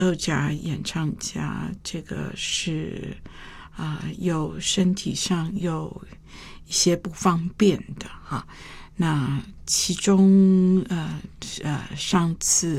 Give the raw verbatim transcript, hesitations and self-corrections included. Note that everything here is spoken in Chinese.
二家演唱家，这个是啊、呃、有身体上有一些不方便的哈。那其中呃呃上次